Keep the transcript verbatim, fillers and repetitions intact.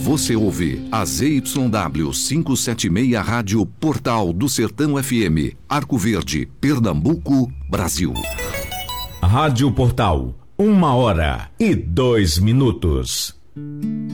Você ouve a Z Y W quinhentos e setenta e seis Rádio Portal do Sertão F M, Arco Verde, Pernambuco, Brasil. Rádio Portal, uma hora e dois minutos.